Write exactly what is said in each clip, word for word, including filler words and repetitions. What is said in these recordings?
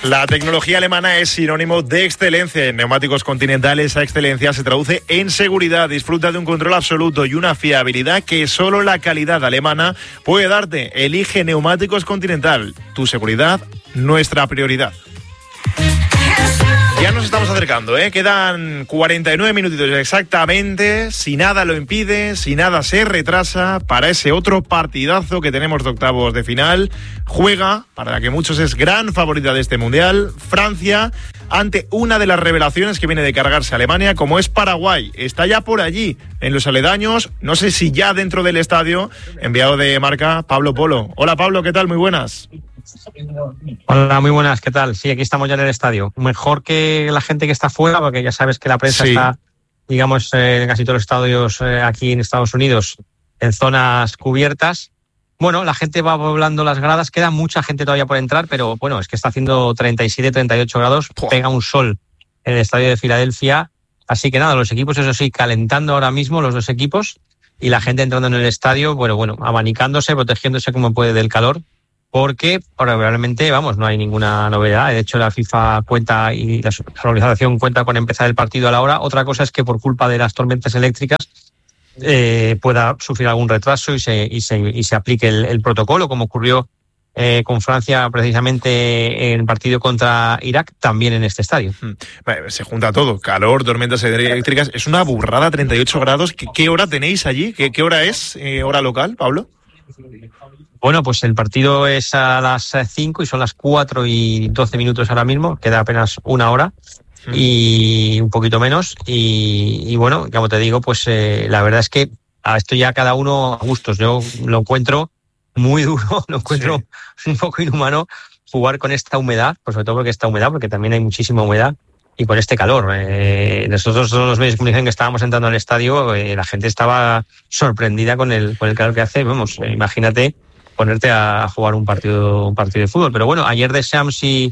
La tecnología alemana es sinónimo de excelencia. En Neumáticos Continental esa excelencia se traduce en seguridad. Disfruta de un control absoluto y una fiabilidad que solo la calidad alemana puede darte. Elige Neumáticos Continental. Tu seguridad, nuestra prioridad. Ya nos estamos acercando, ¿eh? Quedan cuarenta y nueve minutitos exactamente, si nada lo impide, si nada se retrasa, para ese otro partidazo que tenemos de octavos de final. Juega, para la que muchos es gran favorita de este Mundial, Francia, ante una de las revelaciones que viene de cargarse a Alemania, como es Paraguay. Está ya por allí, en los aledaños, no sé si ya dentro del estadio, enviado de marca Pablo Polo. Hola Pablo, ¿qué tal? Muy buenas. Hola, muy buenas, ¿qué tal? Sí, aquí estamos ya en el estadio. Mejor que la gente que está fuera, porque ya sabes que la prensa sí. está, digamos, eh, en casi todos los estadios eh, aquí en Estados Unidos, en zonas cubiertas. Bueno, la gente va poblando las gradas, queda mucha gente todavía por entrar, pero bueno, es que está haciendo treinta y siete, treinta y ocho grados, ¡Puah! Pega un sol en el estadio de Filadelfia. Así que nada, los equipos, eso sí, calentando ahora mismo los dos equipos, y la gente entrando en el estadio, bueno, bueno, abanicándose, protegiéndose como puede del calor. Porque probablemente, vamos, no hay ninguna novedad. De hecho, la FIFA cuenta y la organización cuenta con empezar el partido a la hora. Otra cosa es que por culpa de las tormentas eléctricas eh, pueda sufrir algún retraso y se, y se, y se aplique el, el protocolo, como ocurrió eh, con Francia precisamente en el partido contra Irak, también en este estadio. Se junta todo, calor, tormentas eléctricas. Es una burrada, treinta y ocho grados. ¿Qué, qué hora tenéis allí? ¿Qué, qué hora es? Eh, ¿Hora local, Pablo? Bueno, pues el partido es a las cinco y son las cuatro y doce minutos ahora mismo. Queda apenas una hora y un poquito menos. Y, y bueno, como te digo, pues eh, la verdad es que a esto ya cada uno a gustos. Yo lo encuentro muy duro, lo encuentro sí. un poco inhumano jugar con esta humedad, pues sobre todo porque esta humedad, porque también hay muchísima humedad. Y con este calor, eh, nosotros los medios de comunicación que estábamos entrando al estadio, eh, la gente estaba sorprendida con el, con el calor que hace. Vamos, eh, imagínate ponerte a jugar un partido un partido de fútbol. Pero bueno, ayer Deschamps y,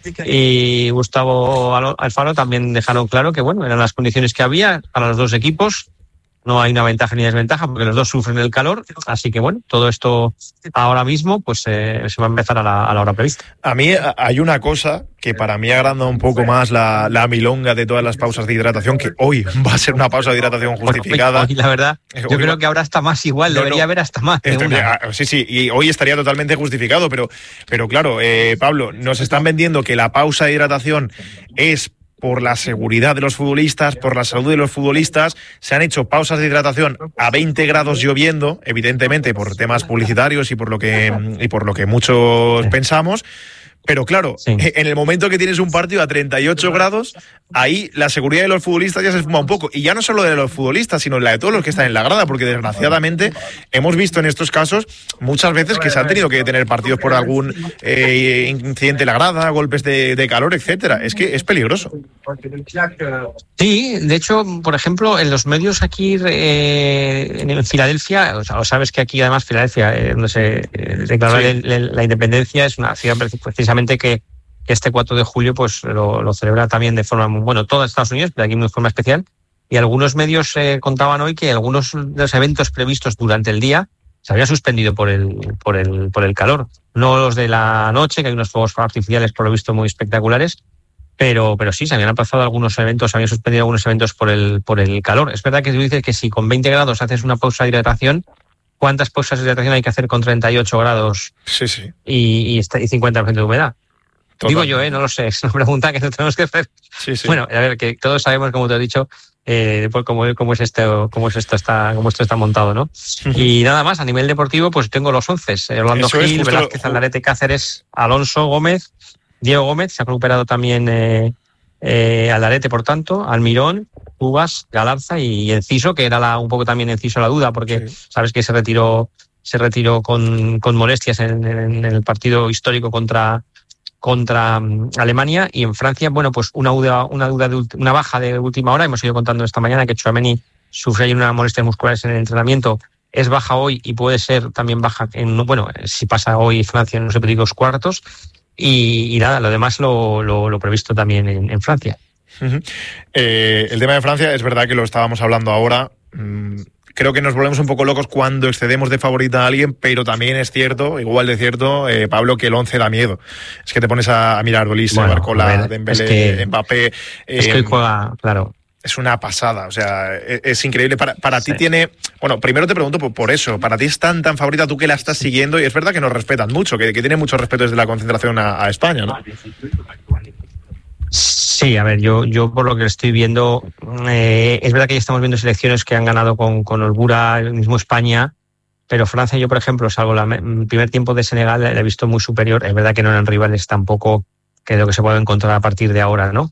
y Gustavo Alfaro también dejaron claro que bueno, eran las condiciones que había para los dos equipos. No hay una ventaja ni desventaja porque los dos sufren el calor. Así que bueno, todo esto ahora mismo pues eh, se va a empezar a la, a la hora prevista. A mí hay una cosa que para mí agranda un poco más la, la milonga de todas las pausas de hidratación, que hoy va a ser una pausa de hidratación justificada. Bueno, hoy, hoy, la verdad, yo hoy creo va... que ahora está más igual, no, debería no, haber hasta más. Esto, una. Sí, sí, y hoy estaría totalmente justificado, pero, pero claro, eh, Pablo, nos están vendiendo que la pausa de hidratación es por la seguridad de los futbolistas, por la salud de los futbolistas. Se han hecho pausas de hidratación a veinte grados lloviendo, evidentemente por temas publicitarios y por lo que, y por lo que muchos pensamos. Pero claro, sí. en el momento que tienes un partido a treinta y ocho grados, ahí la seguridad de los futbolistas ya se esfuma un poco. Y ya no solo de los futbolistas, sino la de todos los que están en la grada, porque desgraciadamente hemos visto en estos casos muchas veces que se han tenido que detener partidos por algún eh, incidente en la grada, golpes de, de calor, etcétera. Es que es peligroso. Sí, de hecho, por ejemplo, en los medios aquí eh, en Filadelfia, o sea, sabes que aquí además Filadelfia, eh, donde se eh, declaró sí. la, la independencia, es una ciudad precisamente que, que este cuatro de julio pues lo, lo celebra también de forma, bueno, todo Estados Unidos, pero aquí de forma especial. Y algunos medios eh, contaban hoy que algunos de los eventos previstos durante el día se habían suspendido por el, por el, por el calor. No los de la noche, que hay unos fuegos artificiales por lo visto muy espectaculares, pero, pero sí, se habían aplazado algunos eventos, se habían suspendido algunos eventos por el, por el calor. Es verdad que tú dices que si con veinte grados haces una pausa de hidratación, ¿cuántas pausas de hidratación hay que hacer con treinta y ocho grados sí, sí. Y, y cincuenta por ciento de humedad? Total. Digo yo, ¿eh? No lo sé, es una pregunta que no tenemos que hacer. Sí, sí. Bueno, a ver, que todos sabemos, como te he dicho, eh, cómo, cómo es esto, cómo es esto está, cómo esto está montado, ¿no? Y nada más, a nivel deportivo, pues tengo los once. Eh, Orlando Eso Gil, Velázquez, lo... Aldarete, Cáceres, Alonso, Gómez, Diego Gómez, se ha recuperado también eh, eh, Aldarete, por tanto, Almirón, Cubas, Galarza y Enciso, que era la, un poco también Enciso la duda, porque sí. sabes que se retiró se retiró con, con molestias en, en, en el partido histórico contra contra Alemania. Y en Francia, bueno, pues una duda, una duda de ulti, una baja de última hora. Hemos ido contando esta mañana que Tchouaméni sufre unas molestias musculares en el entrenamiento, es baja hoy y puede ser también baja en, bueno, si pasa hoy Francia en los hipotéticos cuartos. Y, y nada, lo demás lo, lo, lo previsto también en, en Francia. Uh-huh. Eh, el tema de Francia es verdad que lo estábamos hablando ahora. Mmm, creo que nos volvemos un poco locos cuando excedemos de favorita a alguien, pero también es cierto, igual de cierto, eh, Pablo, que el once da miedo. Es que te pones a, a mirar Olise, bueno, Barcola, Dembélé, es que, Mbappé. Eh, es que él juega, claro. Es una pasada, o sea, es, es increíble. Para, para sí. ti tiene... Bueno, primero te pregunto por, por eso. Para ti es tan tan favorita, tú que la estás siguiendo, y es verdad que nos respetan mucho, que, que tiene mucho respeto desde la concentración a, a España, ¿no? Sí, a ver, yo, yo por lo que estoy viendo, eh, es verdad que ya estamos viendo selecciones que han ganado con, con holgura, el mismo España, pero Francia, yo por ejemplo, salvo la, el primer tiempo de Senegal, la he visto muy superior. Es verdad que no eran rivales tampoco que lo que se puede encontrar a partir de ahora, ¿no?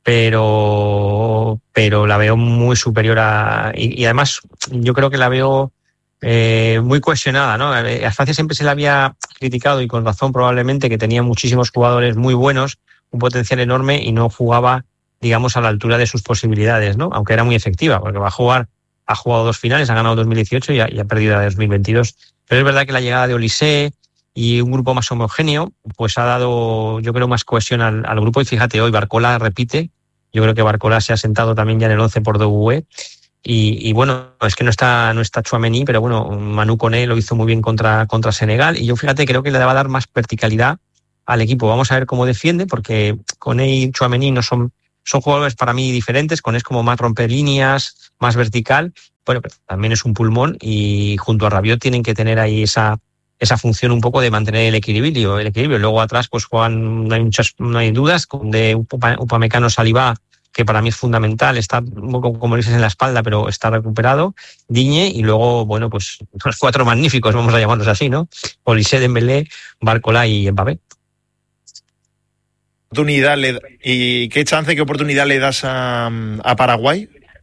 pero pero la veo muy superior a... Y, y además yo creo que la veo eh, muy cohesionada, ¿no? A Francia siempre se la había criticado, y con razón probablemente, que tenía muchísimos jugadores muy buenos, un potencial enorme, y no jugaba, digamos, a la altura de sus posibilidades, ¿no? Aunque era muy efectiva, porque va a jugar, ha jugado dos finales, ha ganado dos mil dieciocho y ha, y ha perdido la de dos mil veintidós. Pero es verdad que la llegada de Olise y un grupo más homogéneo, pues ha dado, yo creo, más cohesión al, al grupo. Y fíjate, hoy Barcola repite. Yo creo que Barcola se ha sentado también ya en el once por W. Y, y bueno, es que no está no está Tchouaméni, pero bueno, Manu Koné lo hizo muy bien contra, contra Senegal. Y yo, fíjate, creo que le va a dar más verticalidad al equipo. Vamos a ver cómo defiende, porque Koné y Tchouaméni no son, son jugadores para mí diferentes. Koné es como más romper líneas, más vertical. Bueno, pero también es un pulmón, y junto a Rabiot tienen que tener ahí esa... esa función un poco de mantener el equilibrio, el equilibrio. Luego atrás pues juegan, no hay muchas, no hay dudas, con de Upamecano, Saliba, que para mí es fundamental, está un poco, como dices, en la espalda, pero está recuperado, Digne, y luego, bueno, pues los cuatro magníficos, vamos a llamarlos así, ¿no? Olise, Dembélé, Barcola y Mbappé. ¿Oportunidad le, ¿Y qué chance, qué oportunidad le das a, a Paraguay?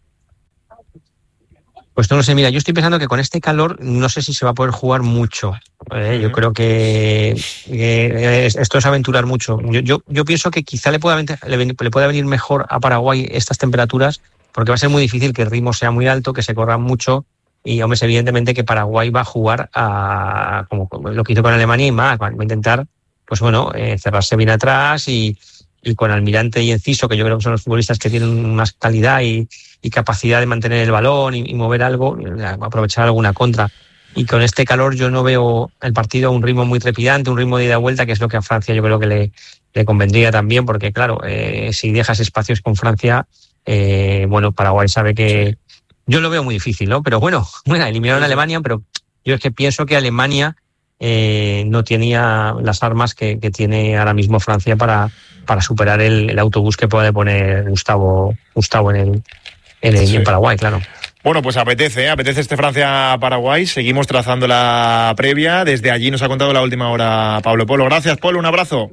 Pues no lo sé, mira, yo estoy pensando que con este calor no sé si se va a poder jugar mucho. Eh, yo creo que, que esto es aventurar mucho. Yo, yo, yo pienso que quizá le pueda, le, le pueda venir mejor a Paraguay estas temperaturas, porque va a ser muy difícil que el ritmo sea muy alto, que se corra mucho, y hombre, evidentemente que Paraguay va a jugar a, como lo que hizo con Alemania y más, va a intentar, pues bueno, eh, cerrarse bien atrás, y, y con Almirante y Enciso, que yo creo que son los futbolistas que tienen más calidad y y capacidad de mantener el balón y, y mover algo, aprovechar alguna contra. Y con este calor yo no veo el partido a un ritmo muy trepidante, un ritmo de ida y vuelta, que es lo que a Francia yo creo que le, le convendría también, porque claro, eh, si dejas espacios con Francia, eh, bueno, Paraguay sabe que... Yo lo veo muy difícil, ¿no? Pero bueno, bueno, eliminaron a Alemania, pero yo es que pienso que Alemania eh, no tenía las armas que, que tiene ahora mismo Francia para, para superar el, el autobús que puede poner Gustavo, Gustavo en el... En, el, sí. en Paraguay, claro. Bueno, pues apetece, ¿eh? apetece este Francia-Paraguay. Seguimos trazando la previa. Desde allí nos ha contado la última hora Pablo Polo. Gracias, Polo, un abrazo.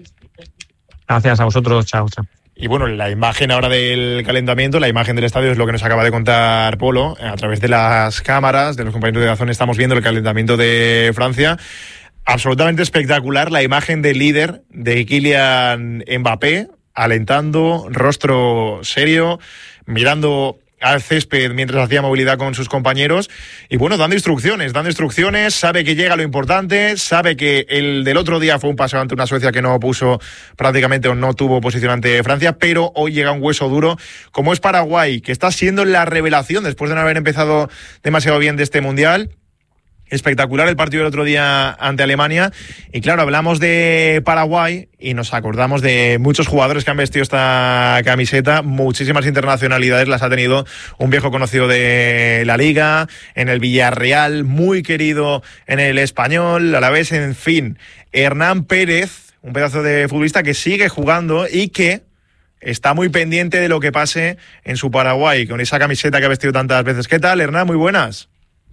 Gracias a vosotros, chao, chao. Y bueno, la imagen ahora del calentamiento, la imagen del estadio es lo que nos acaba de contar Polo. A través de las cámaras de los compañeros de Dazón estamos viendo el calentamiento de Francia. Absolutamente espectacular la imagen del líder, de Kylian Mbappé, alentando, rostro serio, mirando al césped mientras hacía movilidad con sus compañeros y bueno, dando instrucciones, dando instrucciones, sabe que llega lo importante, sabe que el del otro día fue un paseo ante una Suecia que no puso prácticamente o no tuvo posición ante Francia, pero hoy llega un hueso duro como es Paraguay, que está siendo la revelación después de no haber empezado demasiado bien de este Mundial. Espectacular el partido del otro día ante Alemania. Y claro, hablamos de Paraguay y nos acordamos de muchos jugadores que han vestido esta camiseta. Muchísimas internacionalidades las ha tenido un viejo conocido de la Liga, en el Villarreal, muy querido en el Español, a la vez, en fin. Hernán Pérez, un pedazo de futbolista que sigue jugando y que está muy pendiente de lo que pase en su Paraguay, con esa camiseta que ha vestido tantas veces. ¿Qué tal, Hernán? Muy buenas.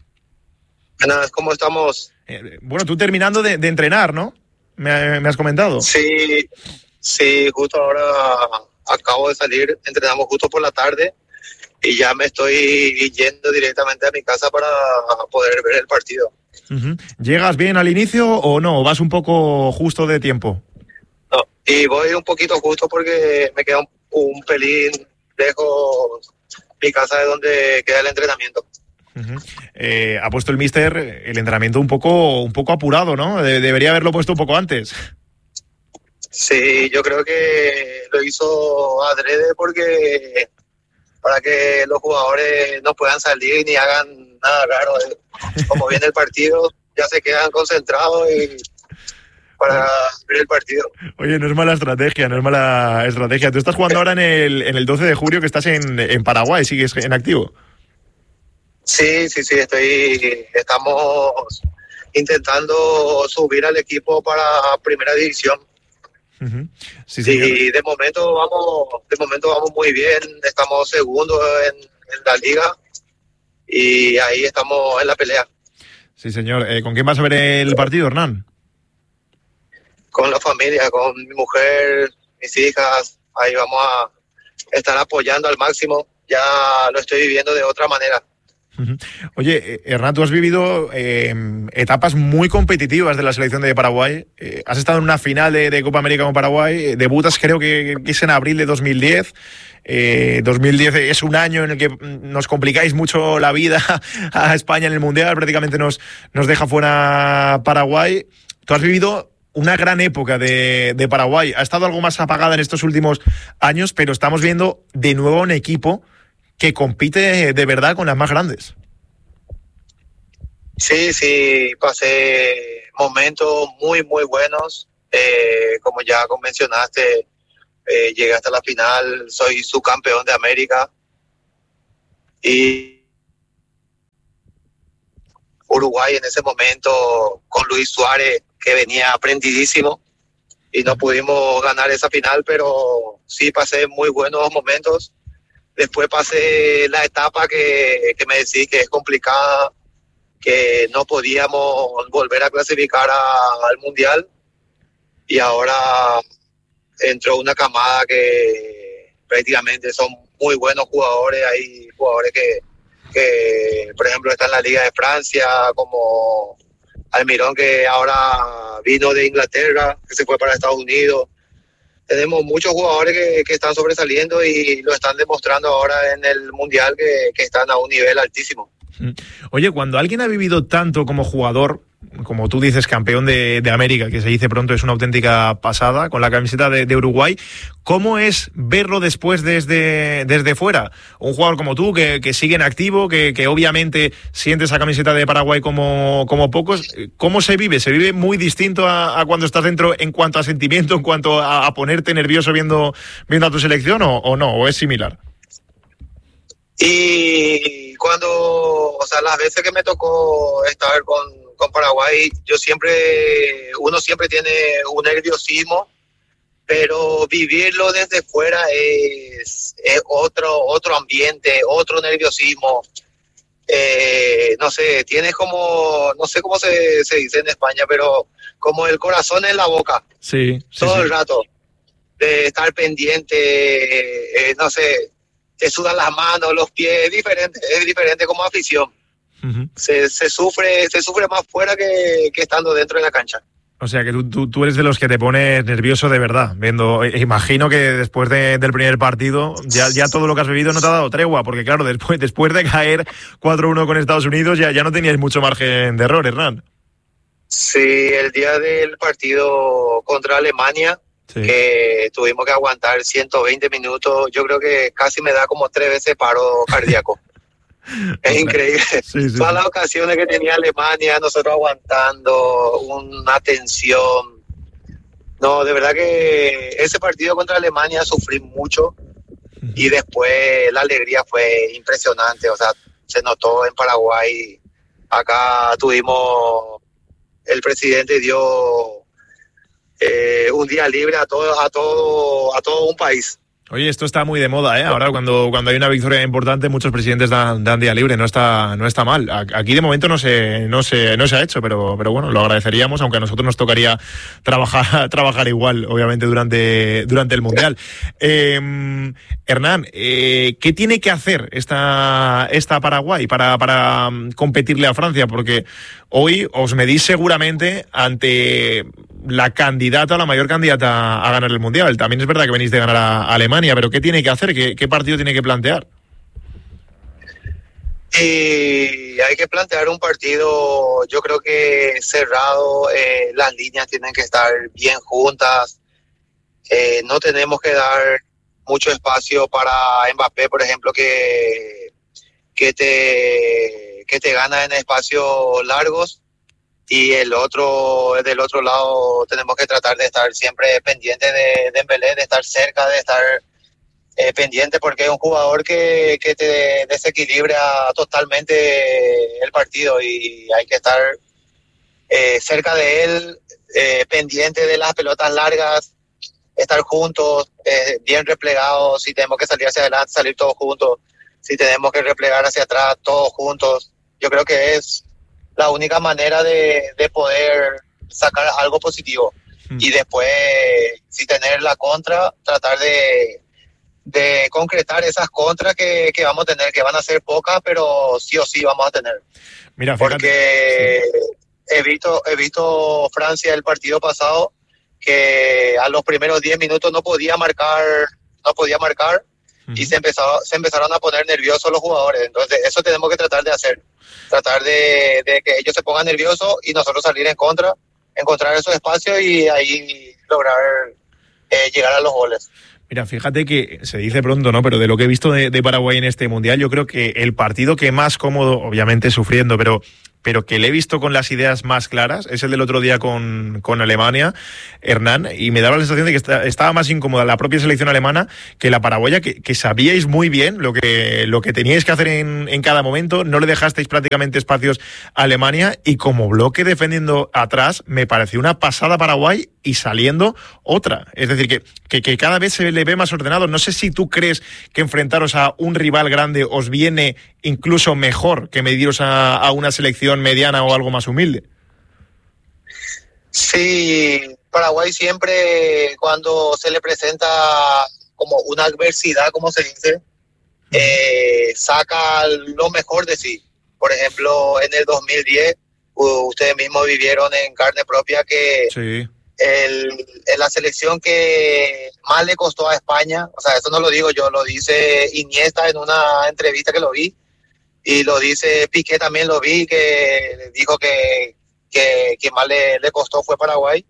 Buenas, ¿cómo estamos? Eh, bueno, tú terminando de, de entrenar, ¿no? Me, me has comentado. Sí, sí, justo ahora acabo de salir, entrenamos justo por la tarde y ya me estoy yendo directamente a mi casa para poder ver el partido. Uh-huh. ¿Llegas bien al inicio o no? ¿O vas un poco justo de tiempo? No, y voy un poquito justo porque me queda un, un pelín lejos mi casa de donde queda el entrenamiento. Uh-huh. Eh, ha puesto el míster el entrenamiento un poco, un poco apurado, ¿no? De- debería haberlo puesto un poco antes. Sí, yo creo que lo hizo adrede porque para que los jugadores no puedan salir ni hagan nada raro. Como viene el partido, ya se quedan concentrados y para ver el partido. Oye, no es mala estrategia, no es mala estrategia. Tú estás jugando ahora en el, en el doce de julio, que estás en, en Paraguay, ¿sigues en activo? Sí, sí, sí, estoy, estamos intentando subir al equipo para primera división. Uh-huh. Sí, y de momento vamos, de momento vamos muy bien, estamos segundos en, en la liga y ahí estamos en la pelea. Sí, señor. Eh, ¿Con quién vas a ver el partido, Hernán? Con la familia, con mi mujer, mis hijas, ahí vamos a estar apoyando al máximo, ya lo estoy viviendo de otra manera. Oye, Hernán, tú has vivido eh, etapas muy competitivas de la selección de Paraguay. Eh, has estado en una final de, de Copa América con Paraguay. Eh, debutas, creo que, que es en abril de dos mil diez. Eh, dos mil diez es un año en el que nos complicáis mucho la vida a España en el Mundial. Prácticamente nos, nos deja fuera Paraguay. Tú has vivido una gran época de, de Paraguay. Ha estado algo más apagada en estos últimos años, pero estamos viendo de nuevo un equipo que compite de verdad con las más grandes. Sí, sí, pasé momentos muy, muy buenos. Eh, como ya mencionaste, eh, llegué hasta la final, soy subcampeón de América. Y Uruguay en ese momento, con Luis Suárez, que venía aprendidísimo, y no pudimos ganar esa final, pero sí pasé muy buenos momentos. Después pasé la etapa que, que me decís que es complicada, que no podíamos volver a clasificar a, al Mundial, y ahora entró una camada que prácticamente son muy buenos jugadores. Hay jugadores que, que por ejemplo, están en la Liga de Francia, como Almirón, que ahora vino de Inglaterra, que se fue para Estados Unidos. Tenemos muchos jugadores que, que están sobresaliendo y lo están demostrando ahora en el Mundial, que, que están a un nivel altísimo. Oye, cuando alguien ha vivido tanto como jugador, como tú dices, campeón de, de América, que se dice pronto es una auténtica pasada, con la camiseta de, de Uruguay, ¿cómo es verlo después desde, desde fuera? Un jugador como tú, que, que sigue en activo, que, que obviamente siente esa camiseta de Paraguay como, como pocos. ¿Cómo se vive? ¿Se vive muy distinto a, a cuando estás dentro en cuanto a sentimiento, en cuanto a, a ponerte nervioso viendo, viendo a tu selección, o, o no? ¿O es similar? Y cuando, o sea, las veces que me tocó estar con, con Paraguay, yo siempre, uno siempre tiene un nerviosismo, pero vivirlo desde fuera es, es otro, otro ambiente, otro nerviosismo. Eh, no sé, tienes como, no sé cómo se, se dice en España, pero como el corazón en la boca. Sí, sí, todo sí. el rato, de estar pendiente, eh, no sé, te sudan las manos, los pies, es diferente, es diferente como afición. Uh-huh. Se, se sufre, se sufre más fuera que, que estando dentro de la cancha. O sea que tú, tú, tú eres de los que te pones nervioso de verdad, viendo. Imagino que después de, del primer partido ya, ya todo lo que has vivido no te ha dado tregua, porque claro, después, después de caer cuatro uno con Estados Unidos ya, ya no teníais mucho margen de error, Hernán. Sí, el día del partido contra Alemania, sí, que tuvimos que aguantar ciento veinte minutos, yo creo que casi me da como tres veces paro cardíaco. Es increíble. Sí, sí, Todas las ocasiones que tenía Alemania, nosotros aguantando, una tensión. No, de verdad que ese partido contra Alemania sufrí mucho, y después la alegría fue impresionante. O sea, se notó en Paraguay. Acá tuvimos, el presidente dio eh, un día libre a todo, a todo, a todo un país. Oye, esto está muy de moda, ¿eh? Ahora cuando, cuando hay una victoria importante, muchos presidentes dan, dan día libre, no está, no está mal. Aquí de momento no se, no se, no se ha hecho, pero, pero bueno, lo agradeceríamos, aunque a nosotros nos tocaría trabajar, trabajar igual, obviamente, durante, durante el Mundial. Eh, Hernán, eh, ¿qué tiene que hacer esta, esta Paraguay para, para competirle a Francia? Porque hoy os medís seguramente ante la candidata, la mayor candidata a ganar el Mundial. También es verdad que venís de ganar a Alemania, pero ¿qué tiene que hacer? ¿Qué, qué partido tiene que plantear? Y hay que plantear un partido, yo creo que cerrado, eh, las líneas tienen que estar bien juntas, eh, no tenemos que dar mucho espacio para Mbappé, por ejemplo, que, que, te, que te gana en espacios largos, y el otro, del otro lado tenemos que tratar de estar siempre pendiente de Dembélé, de estar cerca, de estar eh, pendiente, porque es un jugador que, que te desequilibra totalmente el partido y hay que estar eh, cerca de él, eh, pendiente de las pelotas largas, estar juntos, eh, bien replegados. Si tenemos que salir hacia adelante, salir todos juntos. Si tenemos que replegar hacia atrás, todos juntos. Yo creo que es la única manera de, de poder sacar algo positivo. Mm. Y después, si tener la contra, tratar de, de concretar esas contras que, que vamos a tener, que van a ser pocas, pero sí o sí vamos a tener. Mira, porque sí. he visto, he visto Francia el partido pasado, que a los primeros diez minutos no podía marcar, no podía marcar, uh-huh. y se empezó, se empezaron a poner nerviosos los jugadores. Entonces eso tenemos que tratar de hacer, tratar de, de que ellos se pongan nerviosos y nosotros salir en contra, encontrar esos espacios y ahí lograr eh, llegar a los goles. Mira, fíjate que se dice pronto, ¿no? Pero de lo que he visto de, de Paraguay en este Mundial, yo creo que el partido que más cómodo, obviamente sufriendo, pero pero que le he visto con las ideas más claras, es el del otro día con, con Alemania, Hernán, y me daba la sensación de que está, estaba más incómoda la propia selección alemana que la paraguaya, que, que sabíais muy bien lo que, lo que teníais que hacer en, en cada momento, no le dejasteis prácticamente espacios a Alemania, y como bloque defendiendo atrás, me pareció una pasada Paraguay y saliendo otra. Es decir, que, que, que cada vez se le ve más ordenado. No sé si tú crees que enfrentaros a un rival grande os viene incluso mejor que mediros a, a una selección mediana o algo más humilde. Sí, Paraguay siempre, cuando se le presenta como una adversidad, como se dice, uh-huh. eh, saca lo mejor de sí. Por ejemplo, en el dos mil diez, uh, ustedes mismos vivieron en carne propia que sí. el, el, la selección que más le costó a España, o sea, eso no lo digo yo, lo dice Iniesta en una entrevista que lo vi, y lo dice Piqué, también lo vi, que dijo que, que, que más le, le costó fue Paraguay,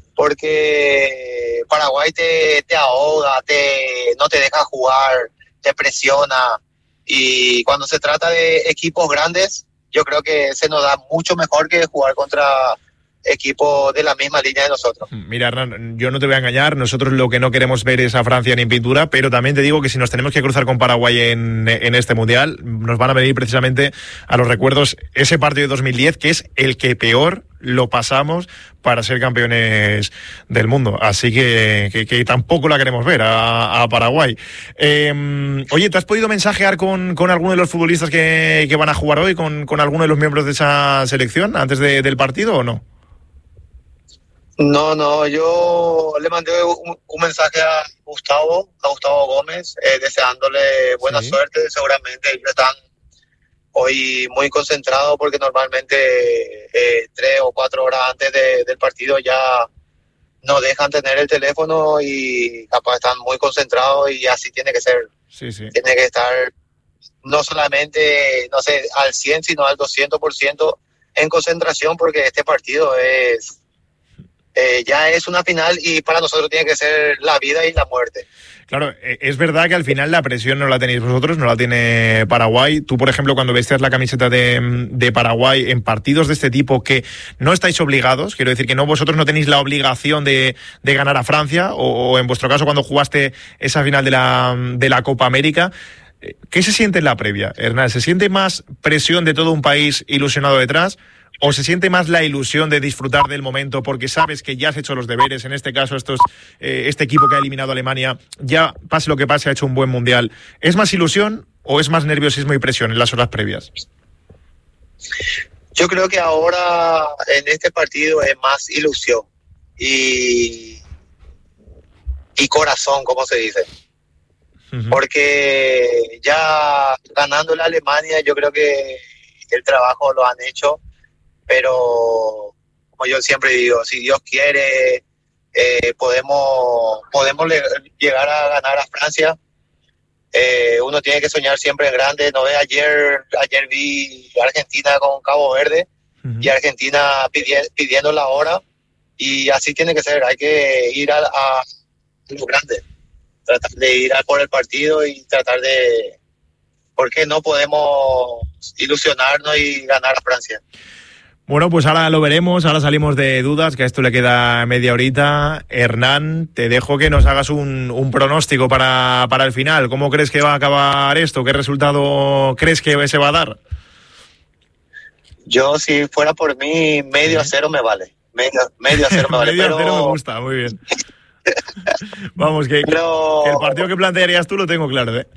porque Paraguay te, te ahoga, te, no te deja jugar, te presiona, y cuando se trata de equipos grandes, yo creo que se nos da mucho mejor que jugar contra equipo de la misma línea de nosotros. Mira, Hernán, yo no te voy a engañar, nosotros lo que no queremos ver es a Francia ni en pintura, pero también te digo que si nos tenemos que cruzar con Paraguay en, en este Mundial, nos van a venir precisamente a los recuerdos ese partido de dos mil diez, que es el que peor lo pasamos para ser campeones del mundo, así que, que, que tampoco la queremos ver a, a Paraguay. Eh, oye, ¿te has podido mensajear con, con alguno de los futbolistas que, que van a jugar hoy, con, con alguno de los miembros de esa selección antes de, del partido o no? No, no, yo le mandé un, un mensaje a Gustavo, a Gustavo Gómez, eh, deseándole buena sí. suerte. Seguramente ellos están hoy muy concentrados porque normalmente eh, tres o cuatro horas antes de, del partido ya no dejan tener el teléfono y capaz están muy concentrados, y así tiene que ser. Sí, sí. Tiene que estar no solamente, no sé, al cien, sino al doscientos por ciento en concentración, porque este partido es... Eh, ya es una final y para nosotros tiene que ser la vida y la muerte. Claro, es verdad que al final la presión no la tenéis vosotros, no la tiene Paraguay. Tú, por ejemplo, cuando vestías la camiseta de, de Paraguay en partidos de este tipo que no estáis obligados, quiero decir que no, vosotros no tenéis la obligación de, de ganar a Francia, o, o en vuestro caso cuando jugaste esa final de la, de la Copa América, ¿qué se siente en la previa, Hernán? ¿Se siente más presión de todo un país ilusionado detrás? ¿O se siente más la ilusión de disfrutar del momento porque sabes que ya has hecho los deberes? En este caso, estos, eh, este equipo que ha eliminado a Alemania, ya pase lo que pase, ha hecho un buen mundial. ¿Es más ilusión o es más nerviosismo y presión en las horas previas? Yo creo que ahora en este partido es más ilusión y, y corazón, como se dice. Uh-huh. Porque ya ganándole a Alemania, yo creo que el trabajo lo han hecho. Pero, como yo siempre digo, si Dios quiere, eh, podemos podemos le- llegar a ganar a Francia. Eh, uno tiene que soñar siempre en grande. No ve, ayer ayer vi Argentina con Cabo Verde, uh-huh. y Argentina pidi- pidiendo la hora, y así tiene que ser. Hay que ir a, a lo grande. tratar de ir a por el partido y tratar de, porque no podemos ilusionarnos y ganar a Francia. Bueno, pues ahora lo veremos, ahora salimos de dudas, que a esto le queda media horita. Hernán, te dejo que nos hagas un, un pronóstico para, para el final. ¿Cómo crees que va a acabar esto? ¿Qué resultado crees que se va a dar? Yo, si fuera por mí, medio a cero me vale. Medio, medio a cero me vale. medio pero... a cero me gusta, muy bien. Vamos, que, pero... que el partido que plantearías tú lo tengo claro, ¿eh?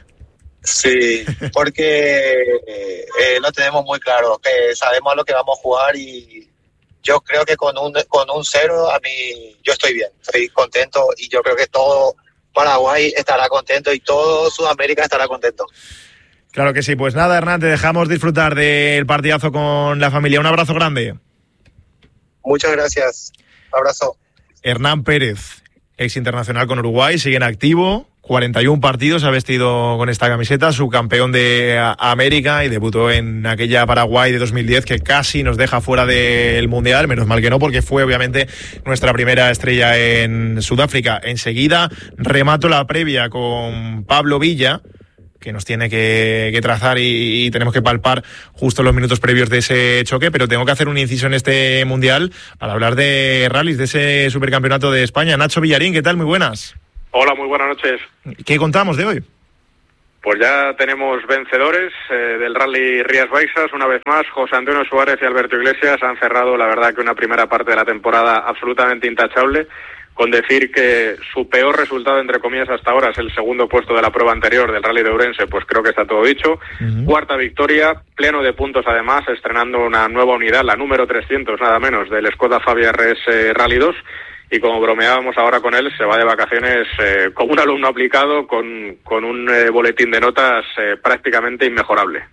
Sí, porque eh, lo tenemos muy claro, que sabemos a lo que vamos a jugar y yo creo que con un con un cero a mí yo estoy bien, estoy contento y yo creo que todo Paraguay estará contento y todo Sudamérica estará contento. Claro que sí, pues nada, Hernán, te dejamos disfrutar del partidazo con la familia. Un abrazo grande. Muchas gracias, abrazo. Hernán Pérez, ex internacional con Uruguay, sigue en activo. cuarenta y uno partidos ha vestido con esta camiseta, subcampeón de América y debutó en aquella Paraguay de dos mil diez que casi nos deja fuera del Mundial, menos mal que no, porque fue obviamente nuestra primera estrella en Sudáfrica. Enseguida remato la previa con Pablo Villa, que nos tiene que, que trazar y, y tenemos que palpar justo los minutos previos de ese choque, pero tengo que hacer un inciso en este Mundial para hablar de rallies, de ese supercampeonato de España. Nacho Villarín, ¿qué tal? Muy buenas. Hola, muy buenas noches. ¿Qué contamos de hoy? Pues ya tenemos vencedores eh, del Rally Rías Baixas. Una vez más, José Antonio Suárez y Alberto Iglesias han cerrado, la verdad, que una primera parte de la temporada absolutamente intachable, con decir que su peor resultado, entre comillas, hasta ahora es el segundo puesto de la prueba anterior del Rally de Ourense, pues creo que está todo dicho. Uh-huh. Cuarta victoria, pleno de puntos además, estrenando una nueva unidad, la número trescientos nada menos, del Skoda Fabia R S Rally dos. Y como bromeábamos ahora con él, se va de vacaciones eh, como un alumno aplicado con, con un eh, boletín de notas eh, prácticamente inmejorable.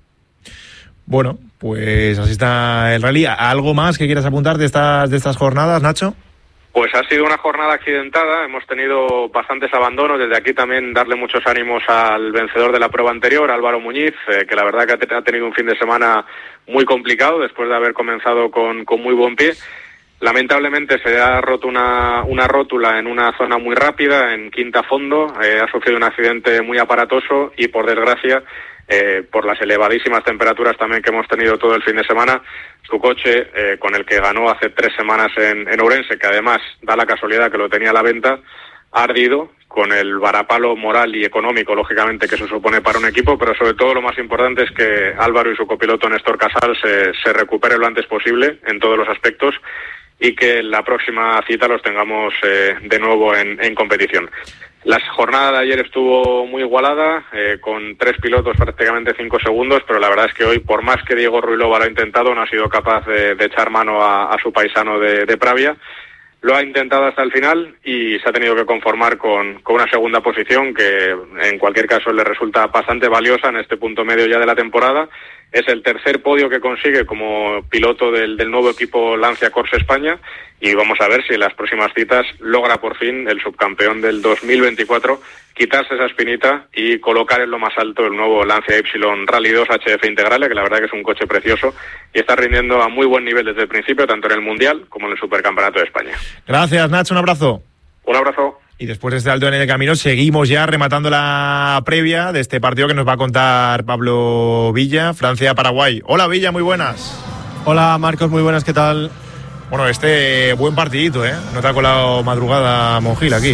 Bueno, pues así está el rally. ¿Algo más que quieras apuntar de estas, de estas jornadas, Nacho? Pues ha sido una jornada accidentada, hemos tenido bastantes abandonos. Desde aquí también darle muchos ánimos al vencedor de la prueba anterior, Álvaro Muñiz, eh, que la verdad que ha tenido un fin de semana muy complicado después de haber comenzado con, con muy buen pie. Lamentablemente se ha roto una, una rótula en una zona muy rápida, en quinta fondo, eh, ha sufrido un accidente muy aparatoso y por desgracia, eh, por las elevadísimas temperaturas también que hemos tenido todo el fin de semana, su coche, eh, con el que ganó hace tres semanas en, en Ourense, que además da la casualidad que lo tenía a la venta, ha ardido, con el varapalo moral y económico, lógicamente, que eso supone para un equipo, pero sobre todo lo más importante es que Álvaro y su copiloto Néstor Casal se, se recuperen lo antes posible en todos los aspectos y que la próxima cita los tengamos eh, de nuevo en, en competición. La jornada de ayer estuvo muy igualada, eh, con tres pilotos prácticamente cinco segundos, pero la verdad es que hoy, por más que Diego Ruilova lo ha intentado, no ha sido capaz de, de echar mano a, a su paisano de, de Pravia. Lo ha intentado hasta el final y se ha tenido que conformar con, con una segunda posición que en cualquier caso le resulta bastante valiosa en este punto medio ya de la temporada. Es el tercer podio que consigue como piloto del, del nuevo equipo Lancia Corse España y vamos a ver si en las próximas citas logra por fin el subcampeón del dos mil veinticuatro quitarse esa espinita y colocar en lo más alto el nuevo Lancia Y Rally dos H F Integrale, que la verdad que es un coche precioso y está rindiendo a muy buen nivel desde el principio, tanto en el Mundial como en el Supercampeonato de España. Gracias, Nacho, un abrazo. Un abrazo. Y después de este alto en el camino, seguimos ya rematando la previa de este partido que nos va a contar Pablo Villa, Francia-Paraguay. Hola, Villa, muy buenas. Hola, Marcos, muy buenas, ¿qué tal? Bueno, este buen partidito, ¿eh? No te ha colado madrugada Monjil aquí.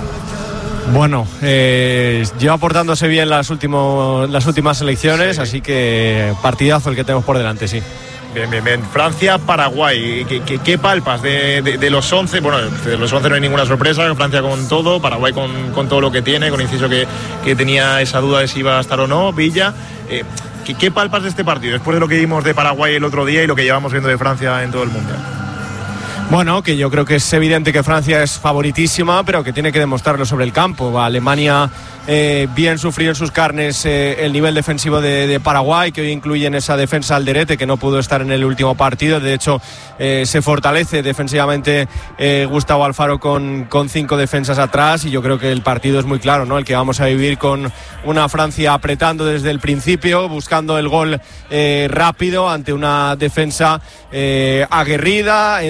Bueno, eh, lleva portándose bien las, último, las últimas elecciones, sí. Así que partidazo el que tenemos por delante, sí. Bien, bien, bien. Francia-Paraguay. ¿Qué, qué, qué palpas de, de, de los once? Bueno, de los once no hay ninguna sorpresa. Francia con todo, Paraguay con, con todo lo que tiene, con inciso que, que tenía esa duda de si iba a estar o no. Villa, eh, ¿qué, ¿qué palpas de este partido? Después de lo que vimos de Paraguay el otro día y lo que llevamos viendo de Francia en todo el Mundial. Bueno, que yo creo que es evidente que Francia es favoritísima, pero que tiene que demostrarlo sobre el campo. Alemania eh, bien sufrió en sus carnes eh, el nivel defensivo de, de Paraguay, que hoy incluye en esa defensa Alderete, que no pudo estar en el último partido. De hecho, eh, se fortalece defensivamente eh, Gustavo Alfaro con, con cinco defensas atrás, y yo creo que el partido es muy claro, ¿no? El que vamos a vivir con una Francia apretando desde el principio, buscando el gol eh, rápido ante una defensa eh, aguerrida, encerrada,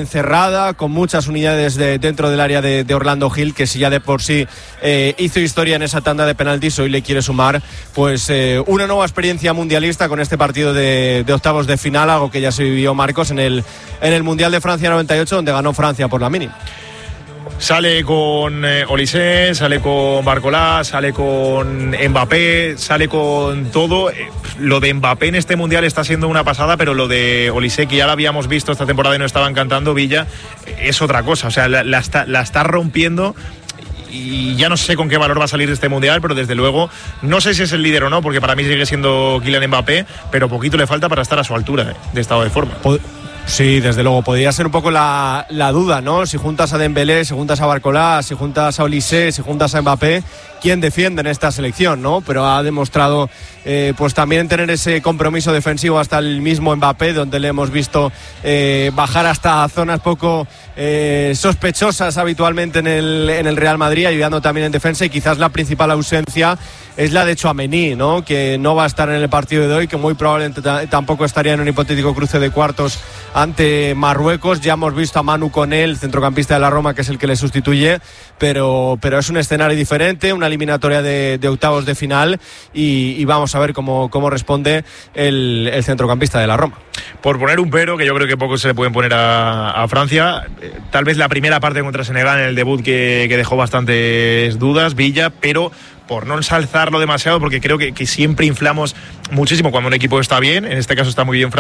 jugada, con muchas unidades de, dentro del área de, de Orlando Hill, que si ya de por sí eh, hizo historia en esa tanda de penaltis, hoy le quiere sumar pues eh, una nueva experiencia mundialista con este partido de, de octavos de final, algo que ya se vivió, Marcos, en el, en el Mundial de Francia noventa y ocho, donde ganó Francia por la mínima. Sale con eh, Olise, sale con Barcola, sale con Mbappé, sale con todo. Eh, lo de Mbappé en este Mundial está siendo una pasada, pero lo de Olise, que ya lo habíamos visto esta temporada y no estaba encantando, Villa, es otra cosa. O sea, la, la, está, la está rompiendo. Y ya no sé con qué valor va a salir de este Mundial, pero desde luego no sé si es el líder o no, porque para mí sigue siendo Kylian Mbappé, pero poquito le falta para estar a su altura de estado de forma. Sí, desde luego, podría ser un poco la, la duda, ¿no? Si juntas a Dembélé, si juntas a Barcola, si juntas a Olise, si juntas a Mbappé, ¿quién defiende en esta selección, no? Pero ha demostrado eh, pues también tener ese compromiso defensivo hasta el mismo Mbappé, donde le hemos visto eh, bajar hasta zonas poco eh, sospechosas habitualmente en el, en el Real Madrid, ayudando también en defensa, y quizás la principal ausencia es la de Tchouaméni, ¿no? Que no va a estar en el partido de hoy, que muy probablemente t- tampoco estaría en un hipotético cruce de cuartos ante Marruecos. Ya hemos visto a Manu Koné, el centrocampista de la Roma, que es el que le sustituye, pero, pero es un escenario diferente, una eliminatoria de, de octavos de final, y, y vamos a ver cómo, cómo responde el, el centrocampista de la Roma. Por poner un pero, que yo creo que pocos se le pueden poner a, a Francia, eh, tal vez la primera parte contra Senegal en el debut que, que dejó bastantes dudas, Villa, pero por no ensalzarlo demasiado, porque creo que, que siempre inflamos muchísimo cuando un equipo está bien, en este caso está muy bien Francia.